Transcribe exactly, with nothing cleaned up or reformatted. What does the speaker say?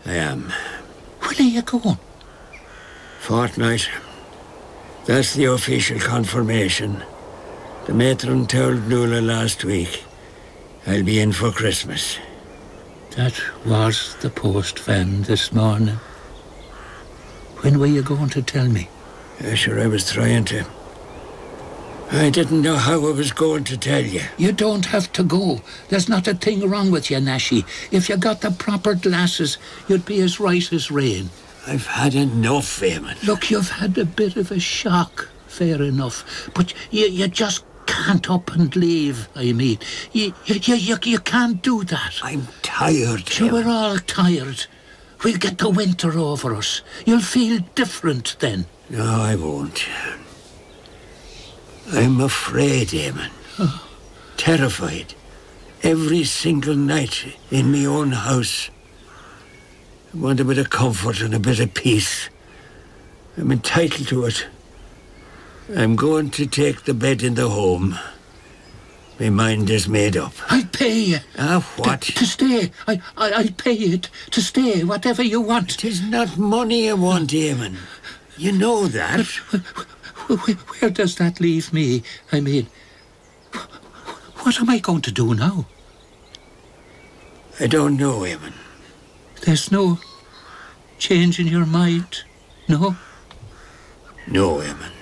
I am. When are you going? Fortnight. That's the official confirmation. The matron told Nuala last week I'll be in for Christmas. That was the post van this morning. When were you going to tell me? Yeah, sure, I was trying to. I didn't know how I was going to tell you. You don't have to go. There's not a thing wrong with you, Nashi. If you got the proper glasses, you'd be as right as rain. I've had enough, Eamon. Look, you've had a bit of a shock, fair enough. But you, you just can't up and leave, I mean. You, you, you, you can't do that. I'm tired, So Eamon. we're all tired. We'll get the winter over us. You'll feel different then. No, I won't. I'm afraid, Eamon. Oh. Terrified. Every single night in my own house. I want a bit of comfort and a bit of peace. I'm entitled to it. I'm going to take the bed in the home. My mind is made up. I'll pay you. Ah, what? To, to stay. I, I, I'll pay you t- to stay, whatever you want. It is not money I want, Eamon. You know that. Where, where, where does that leave me? I mean, what am I going to do now? I don't know, Eamon. There's no change in your mind, no? No, Eamon.